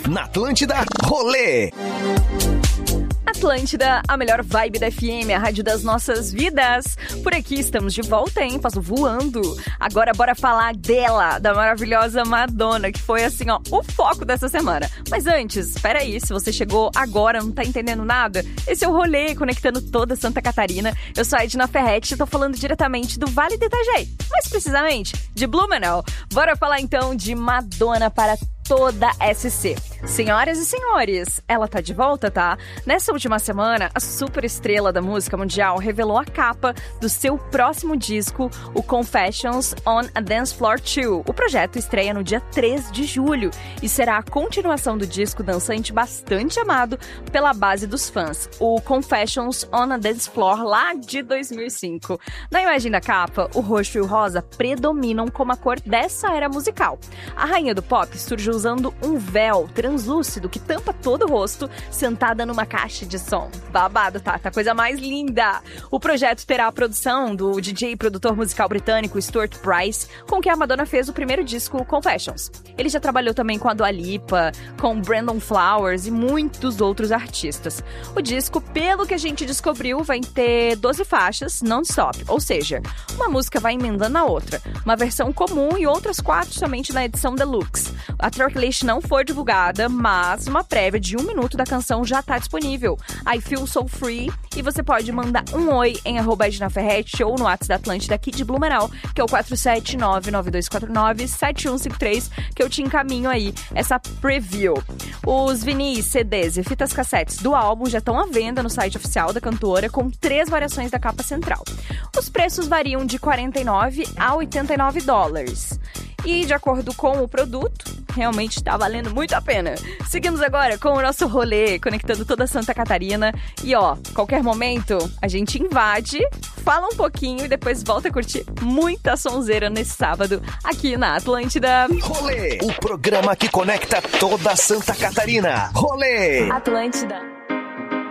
Na Atlântida, rolê. Atlântida, a melhor vibe da FM, a rádio das nossas vidas. Por aqui estamos de volta, hein? Passo voando. Agora bora falar dela, da maravilhosa Madonna, que foi assim, ó, o foco dessa semana. Mas antes, espera aí, se você chegou agora, não tá entendendo nada, esse é o rolê conectando toda Santa Catarina. Eu sou a Edna Ferretti e tô falando diretamente do Vale do Itajaí, mais precisamente de Blumenau. Bora falar então de Madonna para toda SC. Senhoras e senhores, ela tá de volta, tá? Nessa última semana, a super estrela da música mundial revelou a capa do seu próximo disco, o Confessions on a Dance Floor 2. O projeto estreia no dia 3 de julho e será a continuação do disco dançante bastante amado pela base dos fãs, o Confessions on a Dance Floor, lá de 2005. Na imagem da capa, o roxo e o rosa predominam como a cor dessa era musical. A rainha do pop surge usando um véu translúcido que tampa todo o rosto, sentada numa caixa de som. Babado, tá? Tá coisa mais linda! O projeto terá a produção do DJ e produtor musical britânico Stuart Price, com quem a Madonna fez o primeiro disco, Confessions. Ele já trabalhou também com a Dua Lipa, com Brandon Flowers e muitos outros artistas. O disco, pelo que a gente descobriu, vai ter 12 faixas non-stop, ou seja, uma música vai emendando a outra. Uma versão comum e outras 4 somente na edição deluxe. A tracklist não foi divulgada, mas uma prévia de 1 minuto da canção já está disponível. I Feel So Free, e você pode mandar um oi em @ednaferretti ou no WhatsApp da Atlântida aqui de Blumenau, que é o 47992497153, que eu te encaminho aí essa preview. Os vinis, CDs e fitas cassetes do álbum já estão à venda no site oficial da cantora, com 3 variações da capa central. Os preços variam de $49 a $89. E, de acordo com o produto, realmente está valendo muito a pena. Seguimos agora com o nosso rolê, conectando toda Santa Catarina. E, ó, qualquer momento, a gente invade, fala um pouquinho e depois volta a curtir muita sonzeira nesse sábado, aqui na Atlântida. Rolê, o programa que conecta toda Santa Catarina. Rolê! Atlântida.